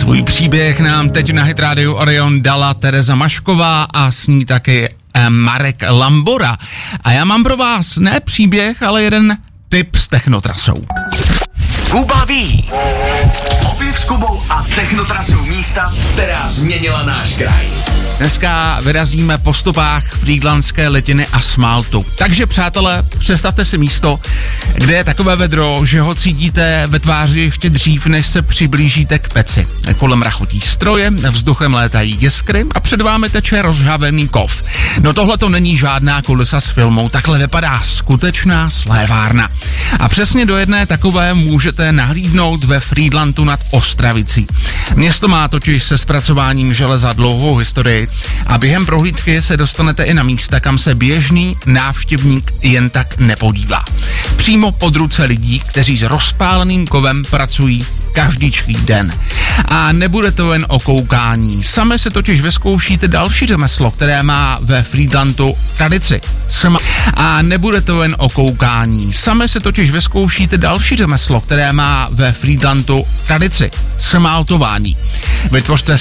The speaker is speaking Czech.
Svůj příběh nám teď na Hit Radio Orion dala Tereza Mašková a s ní taky Marek Lambora. A já mám pro vás ne příběh, ale jeden tip s technotrasou. Kuba ví. Objev s Kubou a technotrasou místa, která změnila náš kraj. Dneska vyrazíme po stopách frýdlantské letiny asfaltu. Takže přátelé, představte si místo, kde je takové vedro, že ho cítíte ve tváři ještě dřív, než se přiblížíte k peci. Kolem rachotí stroje, vzduchem létají jiskry a před vámi teče rozžhavený kov. No tohle to není žádná kulisa s filmou, takhle vypadá skutečná slévárna. A přesně do jedné takové můžete nahlídnout ve Frýdlantu nad Ostravicí. Město má totiž se zpracováním železa dlouhou historii a během prohlídky se dostanete i na místa, kam se běžný návštěvník jen tak nepodívá. Přímo pod ruce lidí, kteří s rozpáleným kovem pracují každičký den. A nebude to jen o koukání. Sami se totiž vyzkoušíte další řemeslo, které má ve Frýdlantu tradici. A nebude to jen o koukání. Sami se totiž vyzkoušíte další řemeslo, které má ve Frýdlantu tradici. Smáltování. Vytvořte